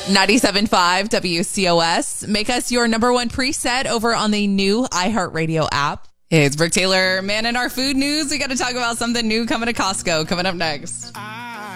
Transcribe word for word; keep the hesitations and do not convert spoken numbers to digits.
ninety-seven point five W C O S. Make us your number one preset over on the new iHeartRadio app. It's Brooke Taylor. Man, in our food news, we got to talk about something new coming to Costco coming up next.